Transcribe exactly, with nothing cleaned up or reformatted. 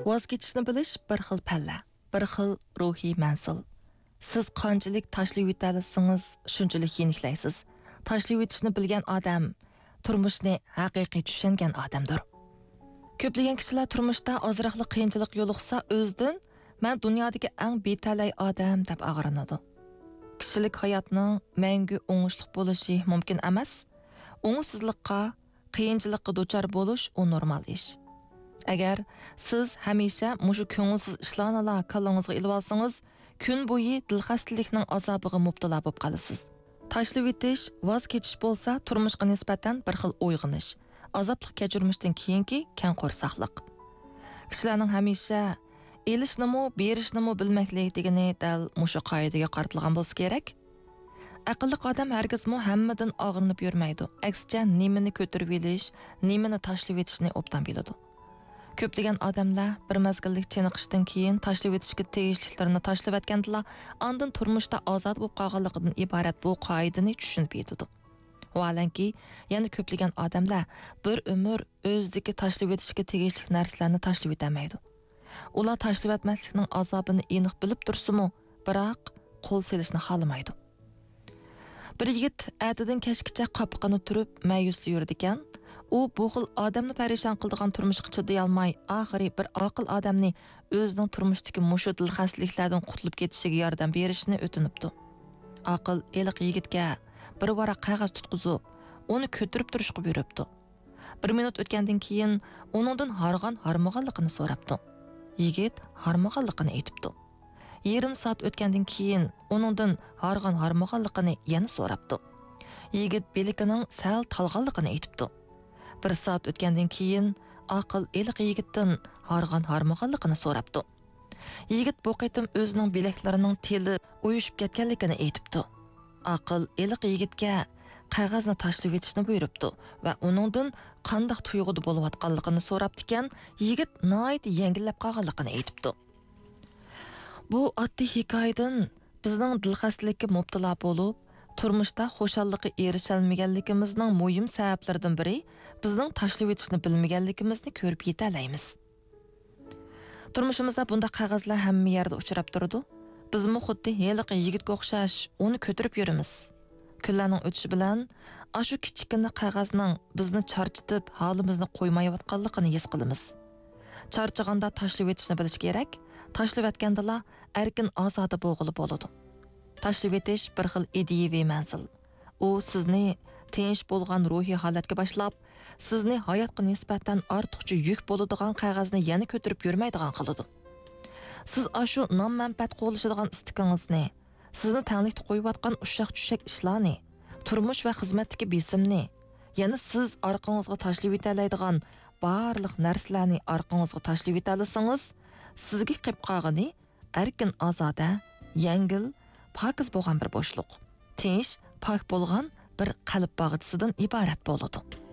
Voz kechishni bilish bir xil palla, bir xil ruhiy manzil. Siz qanchalik tashlab o'talasangiz, shunchalik yeniklaysiz. Tashlab o'tishni bilgan odam turmushni haqiqiy tushungan odamdir. Ko'plagan kishilar turmushda ozroqli qiyinchilik yo'liqsa, o'zidan men dunyodagi eng betalay odam deb ag'rinadi. Kishilik hayotning mangu o'ngishli bo'lishi mumkin emas. O'ngsizlikqa, qiyinchilikqa duchor bo'lish u normal ish. Agar siz hamisha mushu ko'ngilsiz ishlarni kallangizga ilib olsangiz, kun bo'yi dilxastalikning azobiga mubtalo bo'lib qolasiz. Tashlab o'tish, voz kechish bo'lsa, turmushga nisbatan bir xil o'yg'inish, azobli kechirishdan keyingi keng qo'rsaqlik. Kishilarning hamisha elishnimi, berishnimi bilmaklik degani dal mushu qoidaga qaratilgan bo'lsa kerak. Aqlli odam hargizmi hammadan og'rinib yurmaydi. Aksicha nimani ko'tarib olish, nimani tashlab o'tishni obdan biladi. Ko'plagan odamlar bir mazgillik cheniqishdan keyin tashlab o'tishga tegishliklarini tashlab o'tgandilar, ondan turmushda ozod bo'lib qolganligidan iborat bu qoidani tushunib yetdi. Valanki, yana ko'plagan odamlar bir umr o'zidagi tashlab o'tishga tegishli narsalarni tashlab o'tamaydi. Ular tashlab o'tmaslikning azobini aniq bilib tursa-mu, biroq qo'l selishni xohlamaydi. Bir yigit atidan kashgacha qopqini turib ma'yus yurdi ekan. U bu xil odamni parishon qildigan turmushga chiday olmay, oxiri bir aql odamni o'zining turmushdagi mushu dilxastaliklardan qutulib ketishiga yordam berishini o'tinibdi. Aql eliq yigitga bir varaq qog'oz tutqizib, uni ko'tarib turishga buyuribdi. Bir minut o'tgandan keyin uningdan harg'an harmag'anligini so'rabdi. Yigit harmag'anligini aytibdi. Yarim soat o'tgandan keyin uningdan harg'an harmag'anligini yana so'rabdi. Yigit belikining sal talg'anligini aytibdi. Bir soat o'tgandan keyin aql eliq yigitdan harg'an harmag'anligini so'rabdi. Yigit bu qitim o'zining bilaklarining teli o'yishib ketganligini aytibdi. Aql eliq yigitga qog'ozni tashlab etishni buyuribdi va uningdan qanday tuyg'uda bo'layotganligini so'rabdi ekan, yigit nihoyat yengillab qolganligini aytibdi. Bu oddiy hikoyadan bizning dilxastalikka mubtalo bo'lib, turmushda xushallikqa erishalmaganligimizning muhim sabablaridan biri bizning tashlab o'tishni bilmaganligimizni ko'rib yetalaymiz. Turmushimizda bunda qog'ozlar hamma yerda uchrab turadi. Bizmi xuddi heliqi yigitga o'xshash uni ko'tarib yuramiz. Kunlarning o'tishi bilan ashu kichikina qog'ozning bizni charchitib, holimizni qo'ymayotganligini his qilamiz. Charchaganda tashlab o'tishni bilish kerak. Tashlab o'tganda erkin ozoda bo'g'ilib bo'ladi. Tashlab o'tish bir xil ideyaviy manzil. U sizni tinch bo'lgan ruhiy holatga boshlab, sizni hayotga nisbatan ortiqcha yuk bo'ladigan qog'ozni yana ko'tarib yurmaydigan qiladi. Siz ashu nom-manfaat qo'lishadigan istiqingizni, sizni tanlikda qo'yayotgan ushaq-tushak ishlarni, turmush va xizmatdagi besimni, yana siz orqangizga tashlab o'talaydigan barliq narsalarni orqangizga tashlab o'talasangiz, sizga qilib qolgani erkin ozoda, yengil, pokiz bo'lgan bir bo'shliq, tinch, pok bo'lgan bir qalb bog'ichisidan iborat bo'ladi.